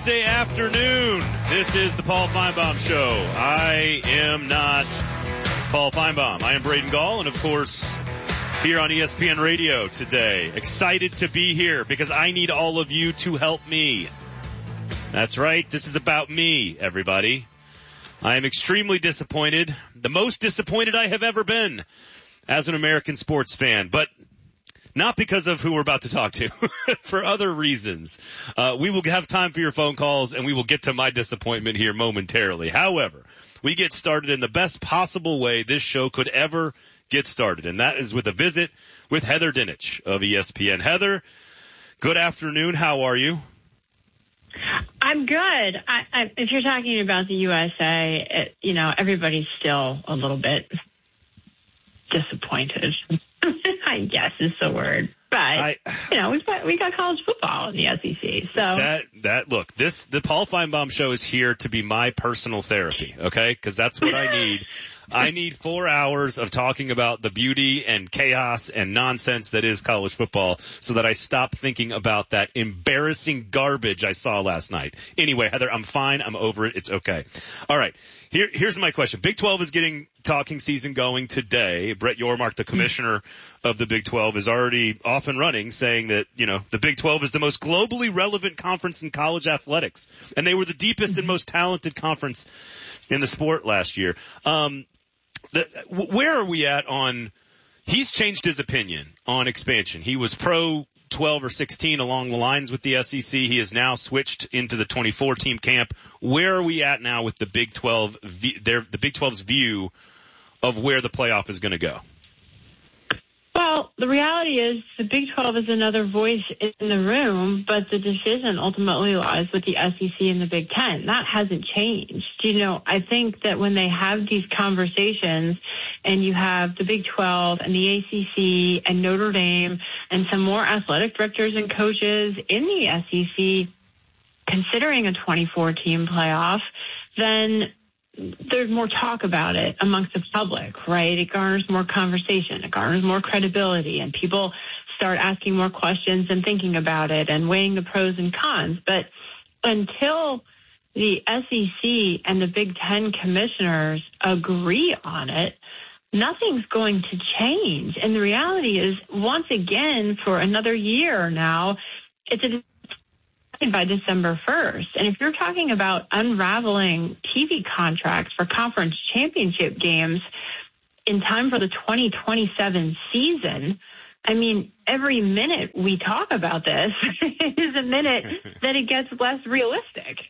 Thursday afternoon. This is the Paul Finebaum Show. I am not Paul Finebaum. I am Braden Gall, and of course, here on ESPN Radio today. Excited to be here because I need all of you to help me. That's right. This is about me, everybody. I am extremely disappointed. The most disappointed I have ever been as an American sports fan, but not because of who we're about to talk to, for other reasons. We will have time for your phone calls, and we will get to my disappointment here momentarily. However, we get started in the best possible way this show could ever get started, and that is with a visit with Heather Dinich of ESPN. Heather, good afternoon. How are you? I'm good. If you're talking about the USA, everybody's still a little bit disappointed. I guess is the word. But, we got college football in the SEC. So look, the Paul Finebaum Show is here to be my personal therapy, okay? Because that's what I need. I need 4 hours of talking about the beauty and chaos and nonsense that is college football so that I stop thinking about that embarrassing garbage I saw last night. Anyway, Heather, I'm fine. I'm over it. It's okay. All right. Here's my question. Big 12 is getting talking season going today. Brett Yormark, the commissioner of the Big 12, is already off and running, saying that, the Big 12 is the most globally relevant conference in college athletics. And they were the deepest and most talented conference in the sport last year. Where are we at on – he's changed his opinion on expansion. He was pro 12 or 16 along the lines with the SEC. He has now switched into the 24-team camp. Where are we at now with the Big 12 – the Big 12's view of where the playoff is going to go? Well, the reality is the Big 12 is another voice in the room, but the decision ultimately lies with the SEC and the Big Ten. That hasn't changed. I think that when they have these conversations and you have the Big 12 and the ACC and Notre Dame and some more athletic directors and coaches in the SEC considering a 24-team playoff, then there's more talk about it amongst the public, right? It garners more conversation. It garners more credibility, and people start asking more questions and thinking about it and weighing the pros and cons. But until the SEC and the Big Ten commissioners agree on it, nothing's going to change. And the reality is, once again, for another year now, it's a by December 1st. And if you're talking about unraveling TV contracts for conference championship games in time for the 2027 season, I mean, every minute we talk about this is a minute that it gets less realistic.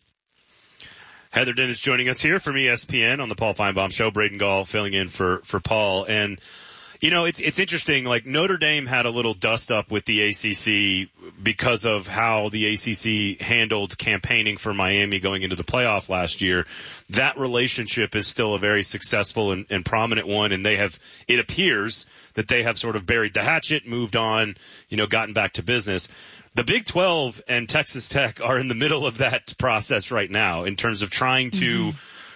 Heather Dinich joining us here from ESPN on the Paul Finebaum Show. Braden Gall filling in for Paul. And it's interesting, like Notre Dame had a little dust up with the ACC because of how the ACC handled campaigning for Miami going into the playoff last year. That relationship is still a very successful and prominent one, and it appears that they have sort of buried the hatchet, moved on, gotten back to business. The Big 12 and Texas Tech are in the middle of that process right now in terms of trying to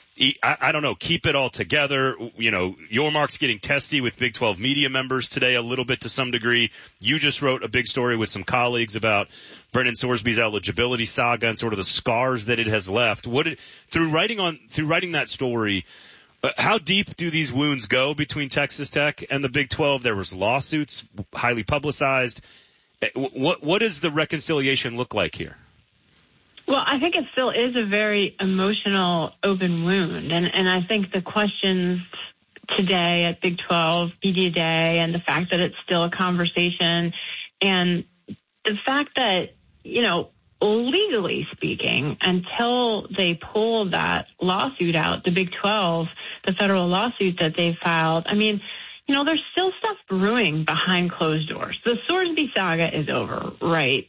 keep it all together. Yormark's getting testy with Big 12 media members today a little bit to some degree. You just wrote a big story with some colleagues about Brennan Sorsby's eligibility saga and sort of the scars that it has left. Through writing that story, how deep do these wounds go between Texas Tech and the Big 12? There was lawsuits, highly publicized. What does the reconciliation look like here? Well, I think it still is a very emotional open wound. And I think the questions today at Big 12 Media Day and the fact that it's still a conversation and the fact that, legally speaking, until they pull that lawsuit out, the Big 12, the federal lawsuit that they filed, there's still stuff brewing behind closed doors. The Sorsby saga is over, right?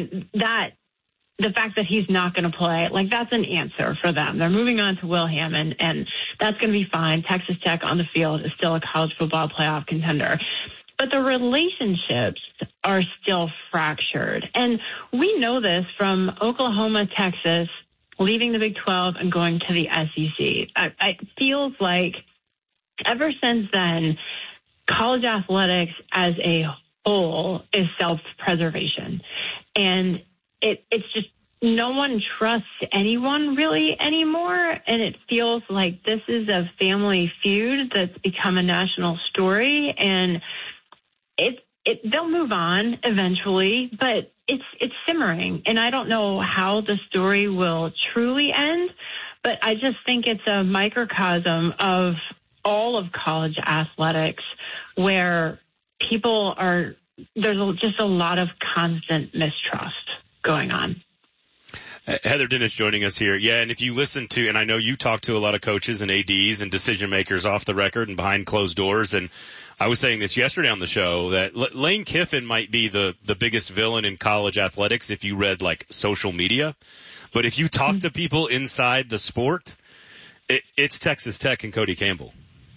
The fact that he's not going to play, that's an answer for them. They're moving on to Will Hammond, and that's going to be fine. Texas Tech on the field is still a college football playoff contender. But the relationships are still fractured. And we know this from Oklahoma, Texas, leaving the Big 12 and going to the SEC. It feels like ever since then, college athletics as a whole is self-preservation. And it's just no one trusts anyone really anymore, and it feels like this is a family feud that's become a national story, and they'll move on eventually, but it's simmering, and I don't know how the story will truly end, but I just think it's a microcosm of all of college athletics where there's just a lot of constant mistrust going on. Heather Dinich joining us here. Yeah, and if you listen to, and I know you talk to a lot of coaches and ADs and decision makers off the record and behind closed doors, and I was saying this yesterday on the show that Lane Kiffin might be the biggest villain in college athletics if you read like social media. But if you talk to people inside the sport, it's Texas Tech and Cody Campbell.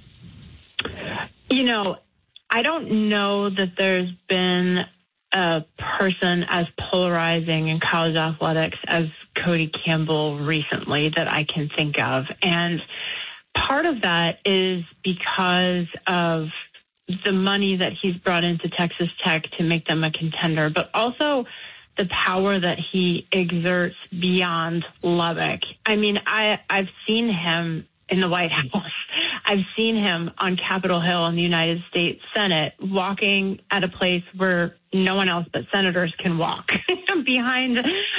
You know, I don't know that there's been a person as polarizing in college athletics as Cody Campbell recently that I can think of. And part of that is because of the money that he's brought into Texas Tech to make them a contender, but also the power that he exerts beyond Lubbock. I mean, I've seen him in the White House. I've seen him on Capitol Hill in the United States Senate walking at a place where no one else but senators can walk behind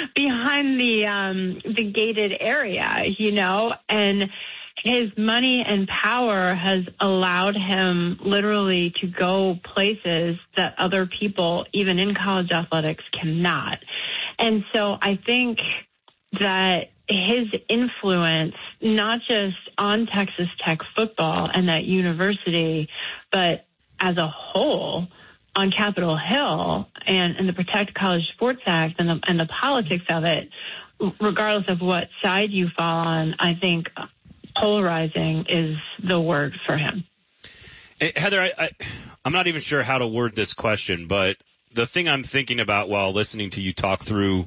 the gated area, you know, and his money and power has allowed him literally to go places that other people, even in college athletics, cannot. And so I think that his influence, not just on Texas Tech football and that university, but as a whole on Capitol Hill and the Protect College Sports Act and the politics of it, regardless of what side you fall on, I think polarizing is the word for him. Heather, I'm not even sure how to word this question, but the thing I'm thinking about while listening to you talk through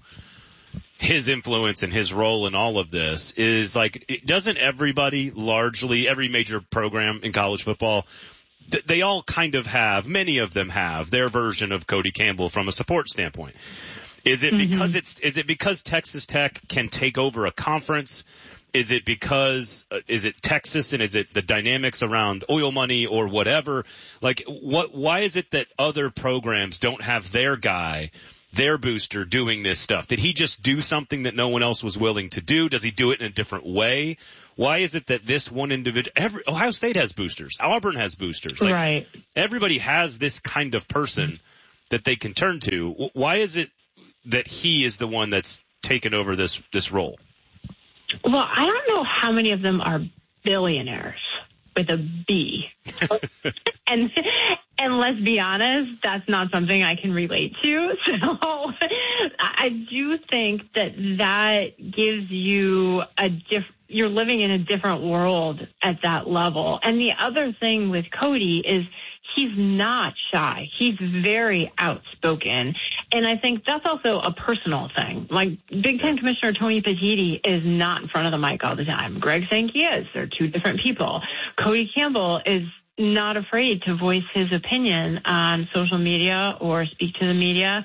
his influence and his role in all of this is like, doesn't everybody largely, every major program in college football, they all kind of have, many of them have their version of Cody Campbell from a support standpoint. Is it because is it because Texas Tech can take over a conference? Is it because, is it Texas and is it the dynamics around oil money or whatever? Like why is it that other programs don't have their guy, their booster doing this stuff? Did he just do something that no one else was willing to do? Does he do it in a different way? Why is it that this one individual, Ohio State has boosters, Auburn has boosters. Like, right. Everybody has this kind of person that they can turn to. Why is it that he is the one that's taken over this role? Well, I don't know how many of them are billionaires with a B. and let's be honest, that's not something I can relate to. So I do think that gives you you're living in a different world at that level. And the other thing with Cody is he's not shy. He's very outspoken. And I think that's also a personal thing. Like Big Ten Commissioner Tony Petitti is not in front of the mic all the time. Greg Sankey is. They're two different people. Cody Campbell is not afraid to voice his opinion on social media or speak to the media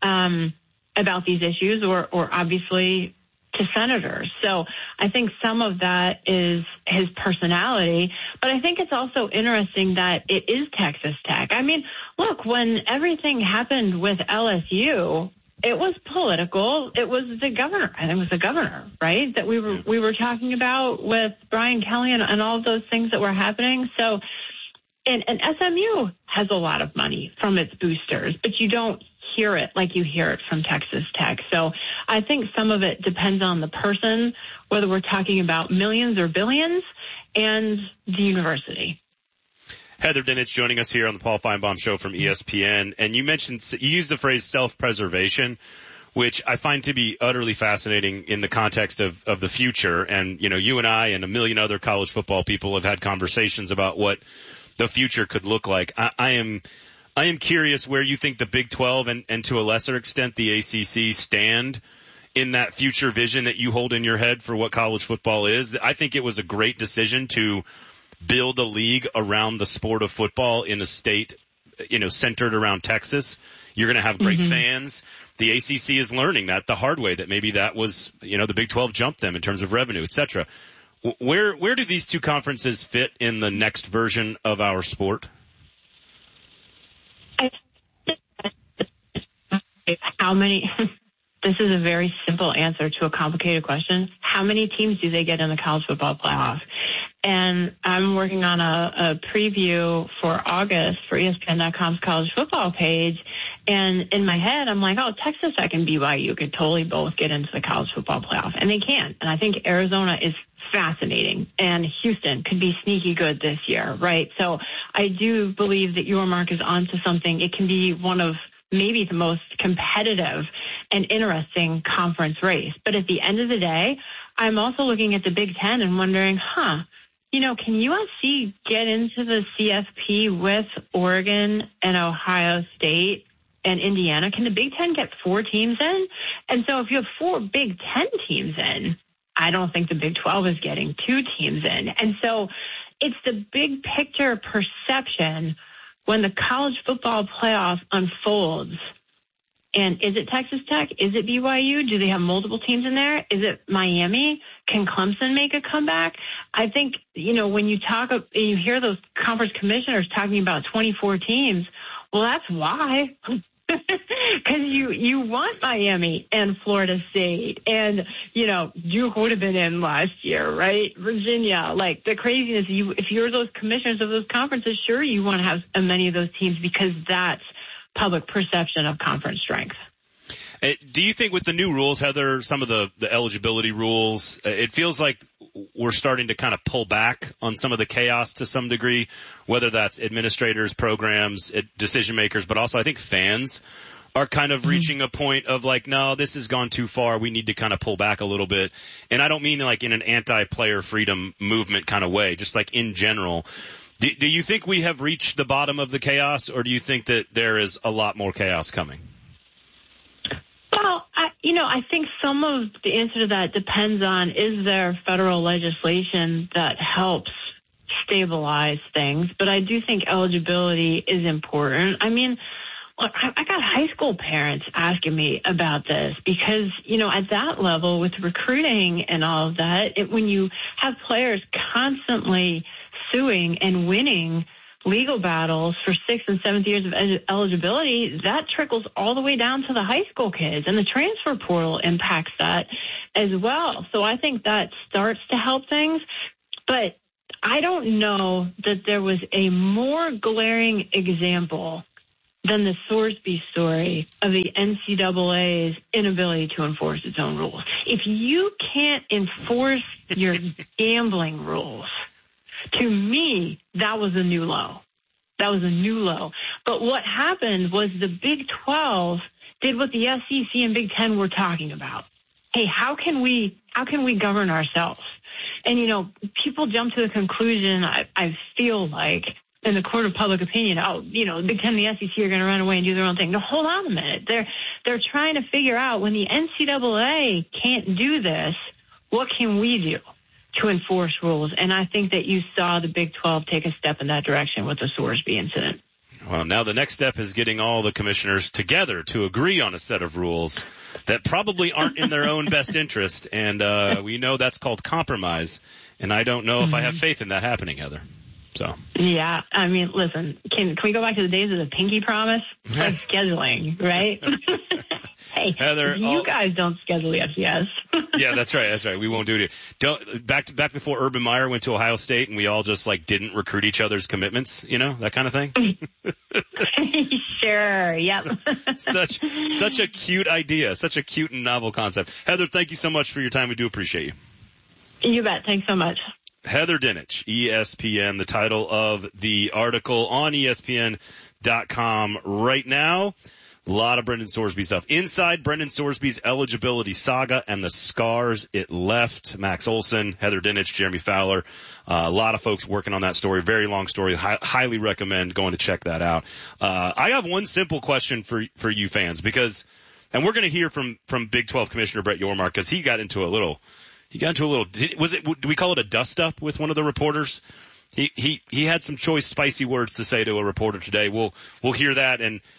about these issues or obviously to senators. So I think some of that is his personality, but I think it's also interesting that it is Texas Tech. I mean, look, when everything happened with LSU, it was political. It was the governor. I think it was the governor, right? That we were talking about with Brian Kelly and all of those things that were happening. So, and SMU has a lot of money from its boosters, but you don't hear it like you hear it from Texas Tech. So I think some of it depends on the person, whether we're talking about millions or billions, and the university. Heather Dinich joining us here on the Paul Feinbaum Show from ESPN. And you used the phrase self-preservation, which I find to be utterly fascinating in the context of the future. And, you know, you and I and a million other college football people have had conversations about what the future could look like. I am curious where you think the Big 12 and to a lesser extent the ACC stand in that future vision that you hold in your head for what college football is. I think it was a great decision to build a league around the sport of football in a state, you know, centered around Texas. You're going to have great fans. the ACC is learning that the hard way, that maybe that was, the Big 12 jumped them in terms of revenue, et cetera. Where do these two conferences fit in the next version of our sport? How many? This is a very simple answer to a complicated question. How many teams do they get in the college football playoff? And I'm working on a preview for August for ESPN.com's college football page. And in my head, I'm like, Texas Tech and BYU could totally both get into the college football playoff. And they can. And I think Arizona is fascinating. And Houston could be sneaky good this year, right? So I do believe that your mark is onto something. It can be one of maybe the most competitive and interesting conference race. But at the end of the day, I'm also looking at the Big Ten and wondering, can USC get into the CFP with Oregon and Ohio State and Indiana? Can the Big Ten get 4 teams in? And so if you have 4 Big Ten teams in, I don't think the Big 12 is getting 2 teams in. And so it's the big picture perception when the college football playoff unfolds. And is it Texas Tech? Is it BYU? Do they have multiple teams in there? Is it Miami? Can Clemson make a comeback? I think, when you hear those conference commissioners talking about 24 teams, well, that's why. Because you want Miami and Florida State and, Duke would have been in last year, right? Virginia, like the craziness. If you're those commissioners of those conferences, sure, you want to have as many of those teams because that's public perception of conference strength. Do you think with the new rules, Heather, some of the eligibility rules, it feels like we're starting to kind of pull back on some of the chaos to some degree, whether that's administrators, programs, decision makers, but also I think fans are kind of reaching a point of like, no, this has gone too far. We need to kind of pull back a little bit. And I don't mean like in an anti-player freedom movement kind of way, just like in general. Do you think we have reached the bottom of the chaos, or do you think that there is a lot more chaos coming? Well, I think some of the answer to that depends on, is there federal legislation that helps stabilize things? But I do think eligibility is important. I mean, look, I got high school parents asking me about this because, at that level with recruiting and all of that, when you have players constantly suing and winning legal battles for 6th and 7th years of eligibility, that trickles all the way down to the high school kids, and the transfer portal impacts that as well. So I think that starts to help things, but I don't know that there was a more glaring example than the Sorsby story of the NCAA's inability to enforce its own rules. If you can't enforce your gambling rules, to me, that was a new low. That was a new low. But what happened was the Big 12 did what the SEC and Big 10 were talking about. Hey, how can we govern ourselves? And, people jump to the conclusion, I feel like, in the court of public opinion, the Big 10 and the SEC are going to run away and do their own thing. No, hold on a minute. They're trying to figure out, when the NCAA can't do this, what can we do to enforce rules? And I think that you saw the Big 12 take a step in that direction with the Sorsby incident. Well, now the next step is getting all the commissioners together to agree on a set of rules that probably aren't in their own best interest. And we know that's called compromise. And I don't know if I have faith in that happening, Heather. So. Yeah, I mean, listen, can we go back to the days of the pinky promise? Like scheduling, right? Hey, Heather, you guys don't schedule the FCS. Yeah, that's right. That's right. We won't do it. Back before Urban Meyer went to Ohio State and we all just didn't recruit each other's commitments, that kind of thing. Sure. Yep. Such a cute idea. Such a cute and novel concept. Heather, thank you so much for your time. We do appreciate you. You bet. Thanks so much. Heather Dinich, ESPN, the title of the article on ESPN.com right now. A lot of Brendan Sorsby stuff. Inside Brendan Sorsby's eligibility saga and the scars it left. Max Olson, Heather Dinich, Jeremy Fowler. A lot of folks working on that story. Very long story. Highly recommend going to check that out. I have one simple question for you fans and we're going to hear from Big 12 Commissioner Brett Yormark because he got into a little, do we call it a dust up with one of the reporters? He had some choice, spicy words to say to a reporter today. We'll hear that. And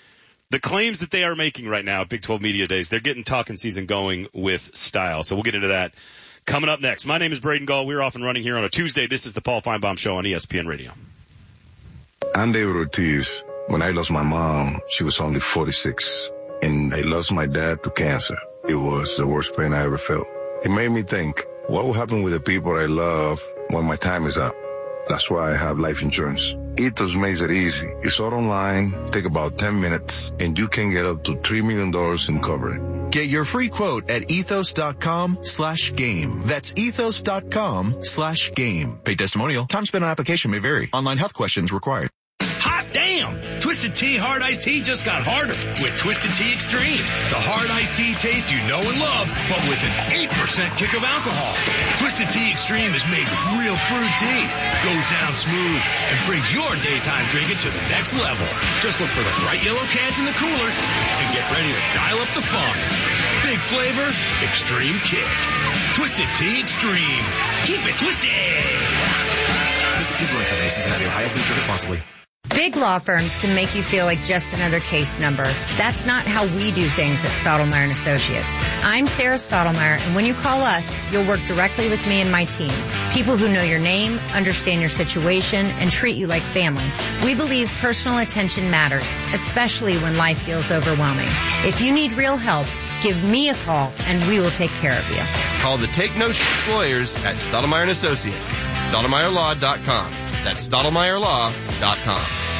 the claims that they are making right now at Big 12 Media Days, they're getting talking season going with style. So we'll get into that coming up next. My name is Braden Gall. We're off and running here on a Tuesday. This is the Paul Feinbaum Show on ESPN Radio. I'm David Ortiz. When I lost my mom, she was only 46, and I lost my dad to cancer. It was the worst pain I ever felt. It made me think, what will happen with the people I love when my time is up? That's why I have life insurance. Ethos makes it easy. It's all online, take about 10 minutes, and you can get up to $3 million in coverage. Get your free quote at ethos.com/game. That's ethos.com/game. Paid testimonial. Time spent on application may vary. Online health questions required. Hot damn! Twisted Tea Hard Iced Tea just got harder with Twisted Tea Extreme. The hard iced tea taste you know and love, but with an 8% kick of alcohol. Twisted Tea Extreme is made with real brewed tea, goes down smooth, and brings your daytime drinking to the next level. Just look for the bright yellow cans in the cooler and get ready to dial up the fun. Big flavor, extreme kick. Twisted Tea Extreme. Keep it twisted. Twisted Tea Brewing Company, Cincinnati, Ohio. Please drink responsibly. Big law firms can make you feel like just another case number. That's not how we do things at Stottlemyre & Associates. I'm Sarah Stottlemyre, and when you call us, you'll work directly with me and my team. People who know your name, understand your situation, and treat you like family. We believe personal attention matters, especially when life feels overwhelming. If you need real help, give me a call, and we will take care of you. Call the Take No Shit Lawyers at Stottlemyre & Associates. StottlemyreLaw.com. That's StottlemyreLaw.com.